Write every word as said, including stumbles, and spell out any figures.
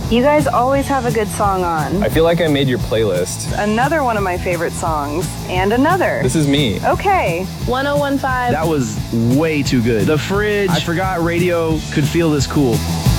You guys always have a good song on. I feel like I made your playlist. Another one of my favorite songs. And another. This is me. Okay. one oh one point five. That was way too good. The Fridge. I forgot radio could feel this cool.